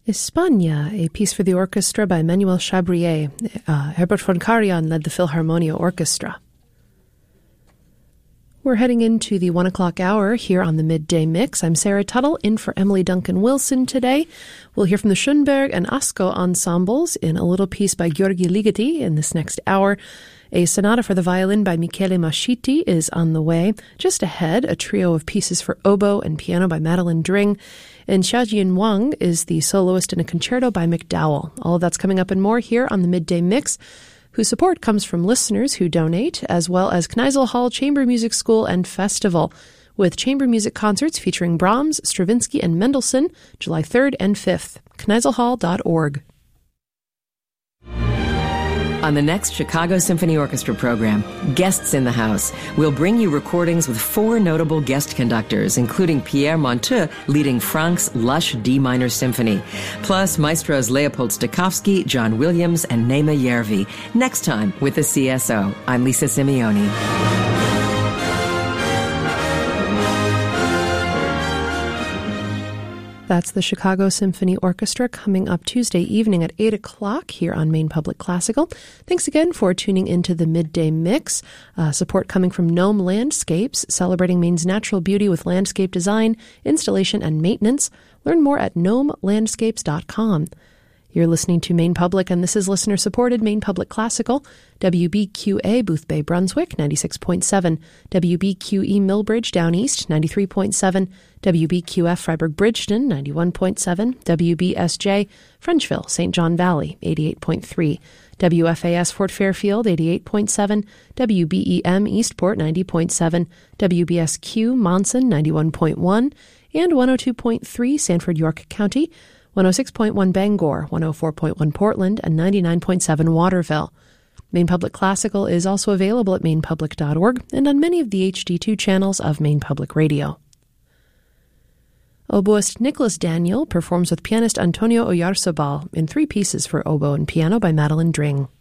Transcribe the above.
España, a piece for the orchestra by Manuel Chabrier. Herbert von Karajan led the Philharmonia Orchestra. We're heading into the 1 o'clock hour here on the Midday Mix. I'm Sarah Tuttle, in for Emily Duncan-Wilson today. We'll hear from the Schoenberg and Asko ensembles in a little piece by György Ligeti in this next hour. A sonata for the violin by Michele Mascitti is on the way. Just ahead, a trio of pieces for oboe and piano by Madeline Dring. And Xiaojin Wang is the soloist in a concerto by McDowell. All of that's coming up and more here on the Midday Mix, whose support comes from listeners who donate, as well as Kneisel Hall Chamber Music School and Festival, with chamber music concerts featuring Brahms, Stravinsky, and Mendelssohn, July 3rd and 5th. KneiselHall.org. On the next Chicago Symphony Orchestra program, Guests in the House, we'll bring you recordings with 4 notable guest conductors, including Pierre Monteux leading Franck's lush D minor symphony, plus maestros Leopold Stokowski, John Williams, and Naima Järvi. Next time with the CSO, I'm Lisa Simeoni. That's the Chicago Symphony Orchestra coming up Tuesday evening at 8 o'clock here on Maine Public Classical. Thanks again for tuning into the Midday Mix. Support coming from Gnome Landscapes, celebrating Maine's natural beauty with landscape design, installation, and maintenance. Learn more at gnomelandscapes.com. You're listening to Maine Public, and this is listener-supported Maine Public Classical, WBQA Boothbay, Brunswick, 96.7, WBQE Millbridge, Down East, 93.7, WBQF Freiburg Bridgeton, 91.7, WBSJ Frenchville, St. John Valley, 88.3, WFAS Fort Fairfield, 88.7, WBEM Eastport, 90.7, WBSQ Monson, 91.1, and 102.3 Sanford, York County, 106.1 Bangor, 104.1 Portland, and 99.7 Waterville. Maine Public Classical is also available at mainepublic.org and on many of the HD2 channels of Maine Public Radio. Oboist Nicholas Daniel performs with pianist Antonio Oyarzabal in 3 pieces for oboe and piano by Madeline Dring.